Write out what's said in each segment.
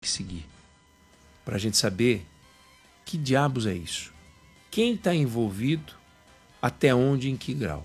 que seguir para a gente saber que diabos é isso. Quem está envolvido, até onde, em que grau.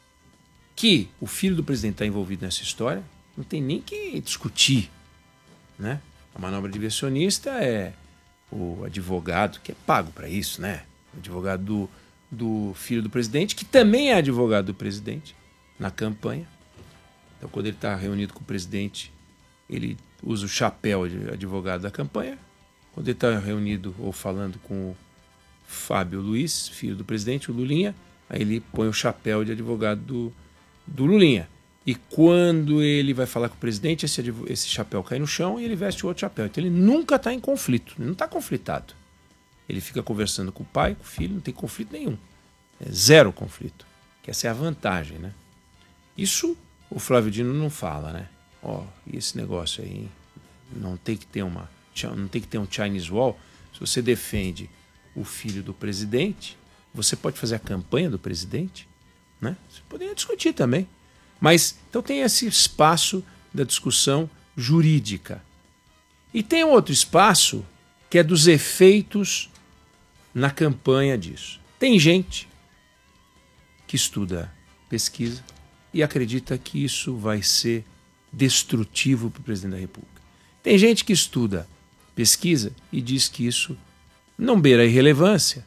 Que o filho do presidente está envolvido nessa história, não tem nem que discutir, né? A manobra diversionista é o advogado que é pago para isso, né? O advogado do filho do presidente, que também é advogado do presidente na campanha. Então, quando ele está reunido com o presidente, ele usa o chapéu de advogado da campanha. Quando ele está reunido ou falando com o Fábio Luiz, filho do presidente, o Lulinha, aí ele põe o chapéu de advogado do Lulinha. E quando ele vai falar com o presidente, esse chapéu cai no chão e ele veste o outro chapéu. Então ele nunca está em conflito, ele não está conflitado. Ele fica conversando com o pai, com o filho, não tem conflito nenhum. É zero conflito. Que essa é a vantagem, né? Isso o Flávio Dino não fala, né? Ó, e esse negócio aí, hein? Não tem que ter um Chinese Wall. Se você defende o filho do presidente, você pode fazer a campanha do presidente, né? Você poderia discutir também. Mas, então tem esse espaço da discussão jurídica. E tem um outro espaço que é dos efeitos na campanha disso. Tem gente que estuda pesquisa e acredita que isso vai ser destrutivo para o presidente da República. Tem gente que estuda pesquisa e diz que isso não beira a irrelevância,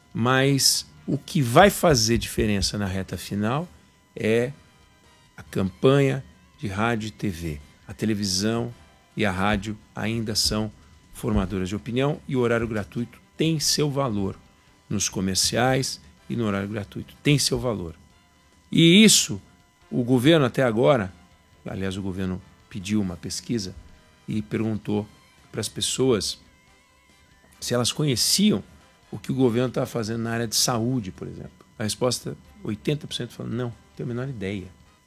mas o que vai fazer diferença na reta final é a campanha de rádio e TV. A televisão e a rádio ainda são formadoras de opinião e o horário gratuito tem seu valor. Nos comerciais e no horário gratuito tem seu valor. E isso, o governo até agora, aliás, o governo pediu uma pesquisa e perguntou para as pessoas se elas conheciam o que o governo estava fazendo na área de saúde, por exemplo. A resposta, 80% falou, não tenho a menor ideia.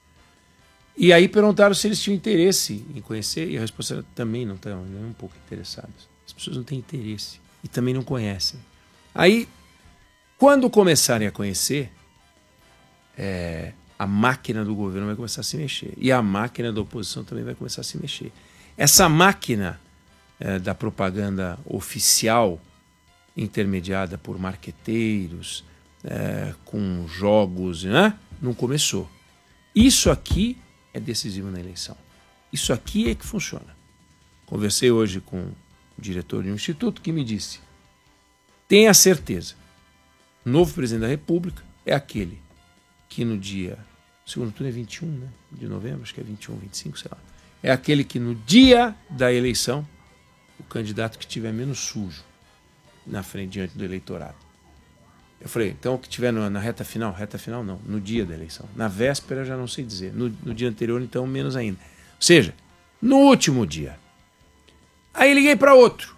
E aí perguntaram se eles tinham interesse em conhecer, e a resposta era, também não estão, nem um pouco interessados. As pessoas não têm interesse e também não conhecem. Aí, quando começarem a conhecer, a máquina do governo vai começar a se mexer. E a máquina da oposição também vai começar a se mexer. Essa máquina da propaganda oficial, intermediada por marqueteiros, com jogos, né? Não começou. Isso aqui é decisivo na eleição. Isso aqui é que funciona. Conversei hoje com o diretor de um instituto que me disse, tenha certeza, o novo presidente da República é aquele que no dia, o segundo turno é 21, né, de novembro, acho que é 21, 25, sei lá, é aquele que no dia da eleição, o candidato que tiver menos sujo na frente, diante do eleitorado. Eu falei, então o que tiver na reta final não, no dia da eleição. Na véspera eu já não sei dizer, no dia anterior então menos ainda. Ou seja, no último dia. Aí liguei para outro,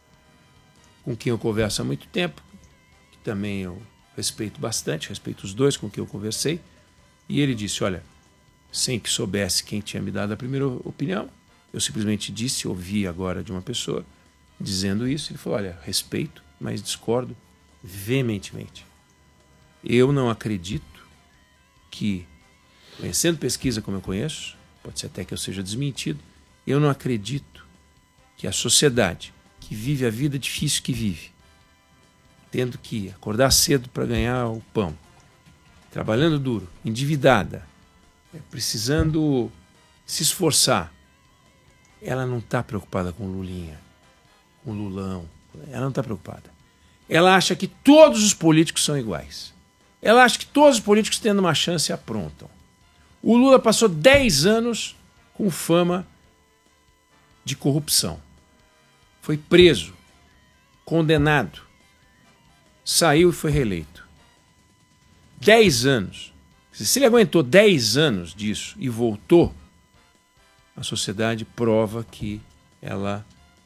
com quem eu converso há muito tempo, que também eu respeito bastante, respeito os dois com quem eu conversei, e ele disse, olha, sem que soubesse quem tinha me dado a primeira opinião, eu simplesmente disse, ouvi agora de uma pessoa dizendo isso, ele falou, olha, respeito, mas discordo veementemente. Eu não acredito que, conhecendo pesquisa como eu conheço, pode ser até que eu seja desmentido, eu não acredito que a sociedade que vive a vida difícil que vive, tendo que acordar cedo para ganhar o pão, trabalhando duro, endividada, precisando se esforçar, ela não está preocupada com Lulinha, com Lulão, ela não está preocupada. Ela acha que todos os políticos são iguais. Ela acha que todos os políticos tendo uma chance aprontam. O Lula passou 10 anos com fama de corrupção. Foi preso, condenado, saiu e foi reeleito. 10 anos. Se ele aguentou 10 anos disso e voltou, a sociedade prova que ela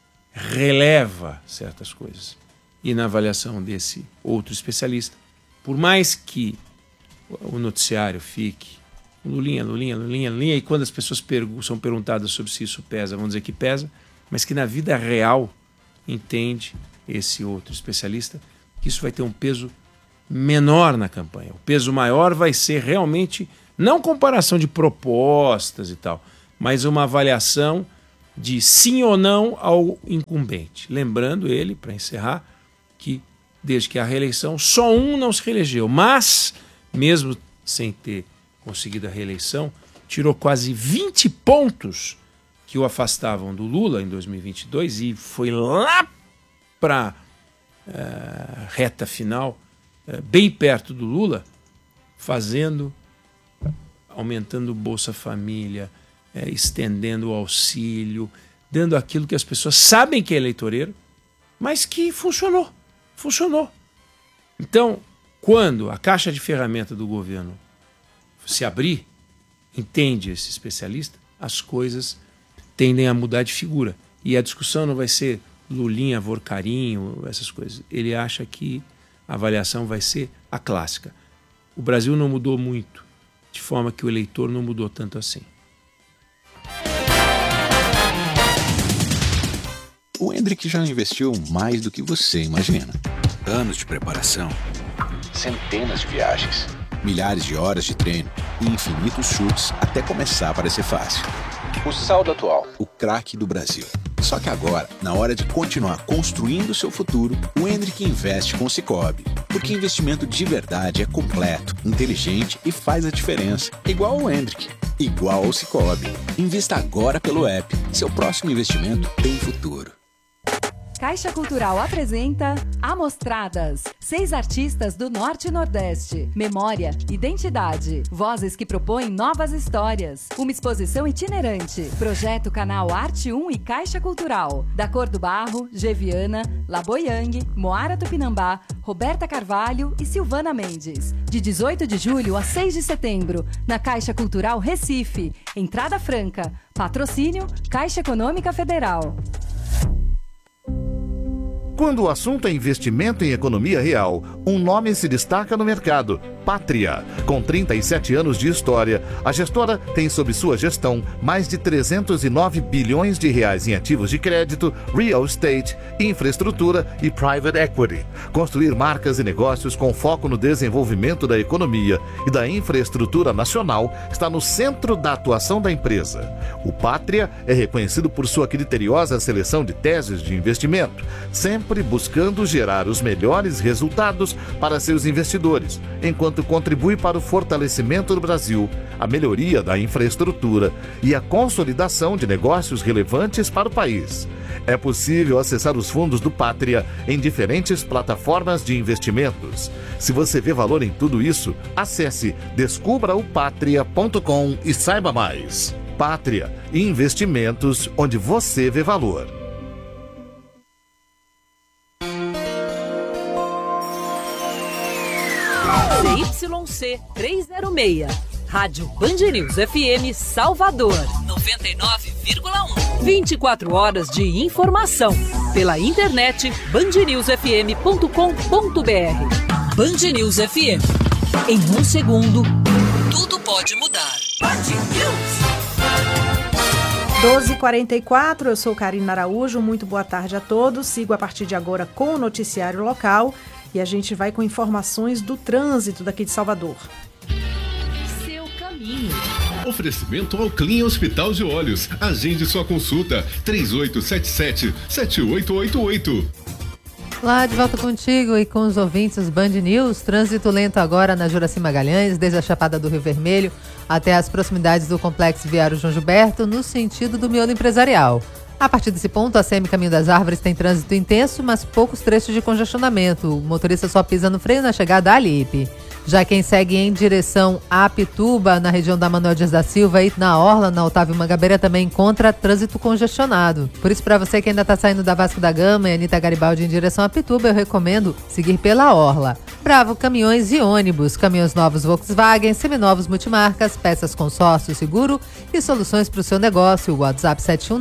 releva certas coisas. E na avaliação desse outro especialista, por mais que o noticiário fique Lulinha, Lulinha, Lulinha, Lulinha, e quando as pessoas são perguntadas sobre se isso pesa, vão dizer que pesa, mas que na vida real entende esse outro especialista que isso vai ter um peso menor na campanha. O peso maior vai ser realmente, não comparação de propostas e tal, mas uma avaliação de sim ou não ao incumbente. Lembrando ele, para encerrar, que desde que a reeleição, só um não se reelegeu, mas, mesmo sem ter conseguido a reeleição, tirou quase 20 pontos que o afastavam do Lula em 2022 e foi lá para a reta final, bem perto do Lula, aumentando o Bolsa Família, estendendo o auxílio, dando aquilo que as pessoas sabem que é eleitoreiro, mas que funcionou. Então, quando a caixa de ferramenta do governo se abrir, entende esse especialista, as coisas tendem a mudar de figura. E a discussão não vai ser Lulinha, Vorcarinho, essas coisas. Ele acha que a avaliação vai ser a clássica. O Brasil não mudou muito, de forma que o eleitor não mudou tanto assim. O Hendrick já investiu mais do que você imagina. Anos de preparação, centenas de viagens, milhares de horas de treino e infinitos chutes até começar a parecer fácil. O saldo atual, o craque do Brasil. Só que agora, na hora de continuar construindo seu futuro, o Hendrick investe com o Sicoob. Porque investimento de verdade é completo, inteligente e faz a diferença. Igual ao Hendrick, igual ao Sicoob. Invista agora pelo app. Seu próximo investimento tem futuro. Caixa Cultural apresenta Amostradas. 6 artistas do Norte e Nordeste. Memória, identidade. Vozes que propõem novas histórias. Uma exposição itinerante. Projeto Canal Arte 1 e Caixa Cultural. Da Cor do Barro, Geviana, Laboyang, Moara Tupinambá, Roberta Carvalho e Silvana Mendes. De 18 de julho a 6 de setembro, na Caixa Cultural Recife. Entrada franca. Patrocínio Caixa Econômica Federal. Quando o assunto é investimento em economia real, um nome se destaca no mercado: Pátria. Com 37 anos de história, a gestora tem sob sua gestão mais de 309 bilhões de reais em ativos de crédito, real estate, infraestrutura e private equity. Construir marcas e negócios com foco no desenvolvimento da economia e da infraestrutura nacional está no centro da atuação da empresa. O Pátria é reconhecido por sua criteriosa seleção de teses de investimento, sempre buscando gerar os melhores resultados para seus investidores, enquanto contribui para o fortalecimento do Brasil, a melhoria da infraestrutura e a consolidação de negócios relevantes para o país. É possível acessar os fundos do Pátria em diferentes plataformas de investimentos. Se você vê valor em tudo isso, acesse descubraopatria.com e saiba mais. Pátria, investimentos onde você vê valor. ZYC 306, Rádio Band News FM Salvador, 99,1. 24 horas de informação. Pela internet, bandnewsfm.com.br. Band News FM. Em um segundo, tudo pode mudar. Band News. 12h44, eu sou Karina Araújo, muito boa tarde a todos. Sigo a partir de agora com o noticiário local. E a gente vai com informações do trânsito daqui de Salvador. Seu caminho. Oferecimento ao Clean Hospital de Olhos. Agende sua consulta. 3877-7888. Lá de volta contigo e com os ouvintes Band News. Trânsito lento agora na Juracy Magalhães, desde a Chapada do Rio Vermelho até as proximidades do Complexo Viário João Gilberto, no sentido do miolo empresarial. A partir desse ponto, a CM Caminho das Árvores tem trânsito intenso, mas poucos trechos de congestionamento. O motorista só pisa no freio na chegada à Alipe. Já quem segue em direção a Pituba, na região da Manuel Dias da Silva e na Orla, na Otávio Mangabeira, também encontra trânsito congestionado. Por isso, para você que ainda está saindo da Vasco da Gama e Anitta Garibaldi em direção a Pituba, eu recomendo seguir pela Orla. Bravo Caminhões e Ônibus, caminhões novos Volkswagen, seminovos multimarcas, peças consórcio seguro e soluções para o seu negócio. WhatsApp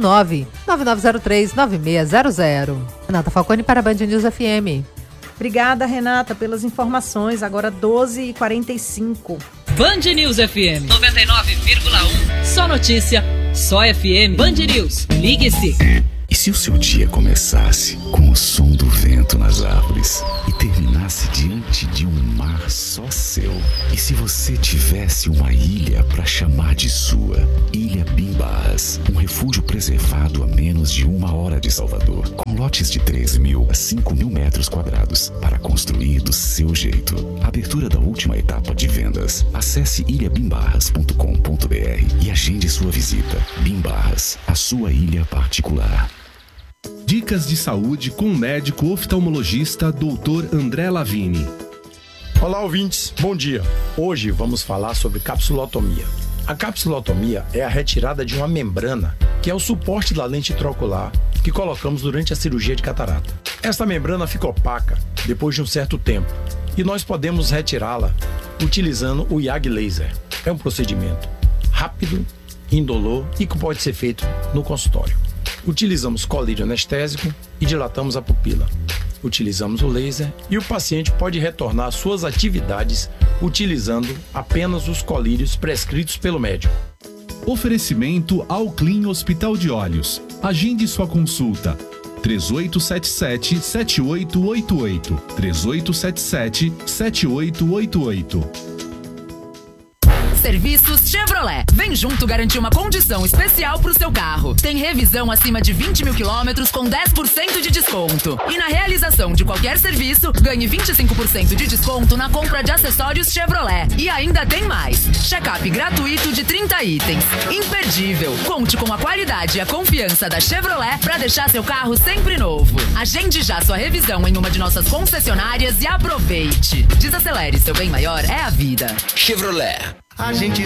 719-9903-9600. Renata Falcone para a Band News FM. Obrigada, Renata, pelas informações. Agora 12h45. Band News FM 99,1. Só notícia, só FM. Band News. Ligue-se. E se o seu dia começasse com o som do vento nas árvores e terminasse diante de um mar lugar só seu. E se você tivesse uma ilha para chamar de sua? Ilha Bimbarras, um refúgio preservado a menos de 1 hora de Salvador, com lotes de 3.000 a 5.000 metros quadrados para construir do seu jeito. Abertura da última etapa de vendas. Acesse ilhabimbarras.com.br e agende sua visita. Bimbarras, a sua ilha particular. Dicas de saúde com o médico oftalmologista Dr. André Lavini. Olá, ouvintes. Bom dia. Hoje vamos falar sobre capsulotomia. A capsulotomia é a retirada de uma membrana que é o suporte da lente intraocular que colocamos durante a cirurgia de catarata. Esta membrana fica opaca depois de um certo tempo e nós podemos retirá-la utilizando o YAG Laser. É um procedimento rápido, indolor e que pode ser feito no consultório. Utilizamos colírio anestésico e dilatamos a pupila. Utilizamos o laser e o paciente pode retornar às suas atividades utilizando apenas os colírios prescritos pelo médico. Oferecimento Alclin Hospital de Olhos. Agende sua consulta. 3877-7888. 3877-7888. Serviços Chevrolet. Vem junto garantir uma condição especial pro seu carro. Tem revisão acima de 20 mil quilômetros com 10% de desconto. E na realização de qualquer serviço, ganhe 25% de desconto na compra de acessórios Chevrolet. E ainda tem mais. Check-up gratuito de 30 itens. Imperdível. Conte com a qualidade e a confiança da Chevrolet para deixar seu carro sempre novo. Agende já sua revisão em uma de nossas concessionárias e aproveite. Desacelere, seu bem maior é a vida. Chevrolet. A gente